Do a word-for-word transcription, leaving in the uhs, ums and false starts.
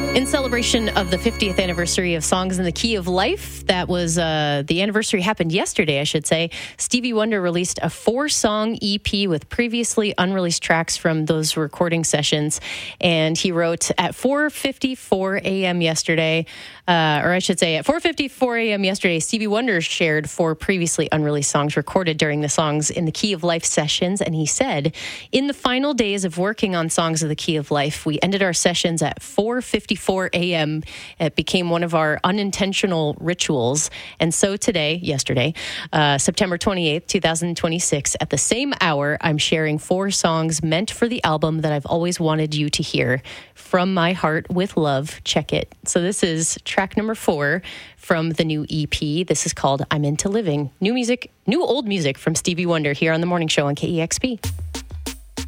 In celebration of the fiftieth anniversary of Songs in the Key of Life, that was, uh, the anniversary happened yesterday, I should say. Stevie Wonder released a four-song E P with previously unreleased tracks from those recording sessions. And he wrote, at four fifty-four a.m. yesterday, uh, or I should say, at four fifty-four a.m. yesterday, Stevie Wonder shared four previously unreleased songs recorded during the Songs in the Key of Life sessions. And he said, in the final days of working on Songs of the Key of Life, we ended our sessions at four fifty-four a.m. It became one of our unintentional rituals. And so today, yesterday, uh, September twenty-eighth, twenty twenty-six, at the same hour, I'm sharing four songs meant for the album that I've always wanted you to hear. From My Heart with Love. Check it. So this is track number four from the new E P. This is called I'm Into Living. New music, new old music from Stevie Wonder here on The Morning Show on K E X P.